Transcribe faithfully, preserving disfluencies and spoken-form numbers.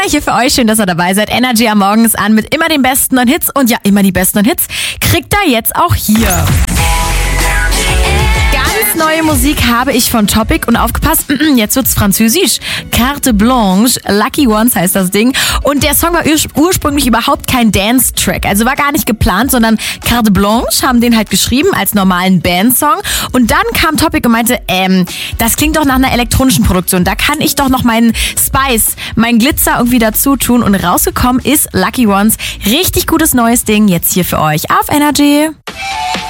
hier für euch. Schön, dass ihr dabei seid. Energy am Morgen ist an mit immer den besten neuen Hits. Und ja, immer die besten neuen Hits kriegt ihr jetzt auch hier. Ganz neue Musik habe ich von Topic und aufgepasst, jetzt wird's französisch. Carte Blanche, Lucky Ones heißt das Ding. Und der Song war ur- ursprünglich überhaupt kein Dance-Track, also war gar nicht geplant, sondern Carte Blanche haben den halt geschrieben als normalen Bandsong. Und dann kam Topic und meinte, ähm, das klingt doch nach einer elektronischen Produktion, da kann ich doch noch meinen Spice, meinen Glitzer irgendwie dazu tun. Und rausgekommen ist Lucky Ones. Richtig gutes neues Ding jetzt hier für euch auf Energy.